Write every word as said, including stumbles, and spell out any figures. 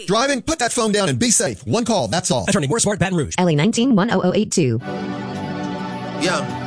Driving? Put that phone down and be safe. One call, that's all. Attorney Moore Smart, Baton Rouge. L A nineteen one oh oh eight two. Yeah.